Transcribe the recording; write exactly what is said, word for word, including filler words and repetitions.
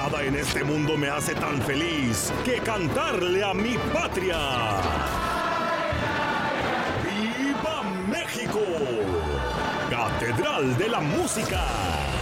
Nada en este mundo me hace tan feliz que cantarle a mi patria. ¡Viva México! Catedral de la Música.